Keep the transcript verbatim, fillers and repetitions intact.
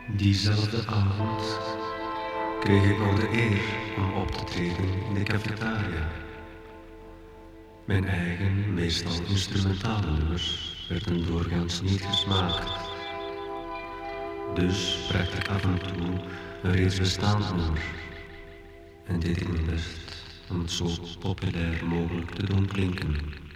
Diezelfde avond kreeg ik nog de eer om op te treden in de cafetaria. Mijn eigen, meestal instrumentale nummers werden doorgaans niet gesmaakt. Dus bracht ik af en toe een reeds bestaand nummer en deed ik mijn best om het zo populair mogelijk te doen klinken.